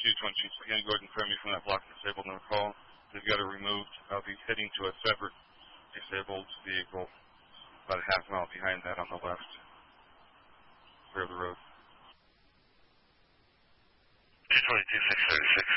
Again, go ahead and clear me from that block disabled number call. They've got it removed. I'll be heading to a separate disabled vehicle about a half mile behind that on the left. Clear the road. 222